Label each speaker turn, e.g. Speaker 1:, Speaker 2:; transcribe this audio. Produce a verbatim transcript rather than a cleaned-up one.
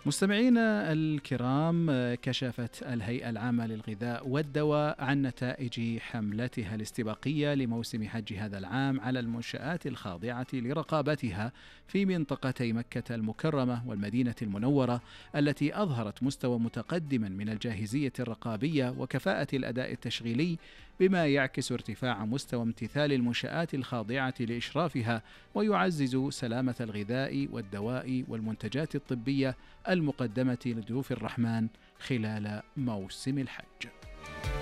Speaker 1: مستمعينا الكرام، كشفت الهيئة العامة للغذاء والدواء عن نتائج حملتها الاستباقية لموسم حج هذا العام على المنشآت الخاضعة لرقابتها في منطقتي مكة المكرمة والمدينة المنورة، التي أظهرت مستوى متقدما من الجاهزية الرقابية وكفاءة الأداء التشغيلي، بما يعكس ارتفاع مستوى امتثال المنشآت الخاضعة لإشرافها، ويعزز سلامة الغذاء والدواء والمنتجات الطبية المقدمة لضيوف الرحمن خلال موسم الحج.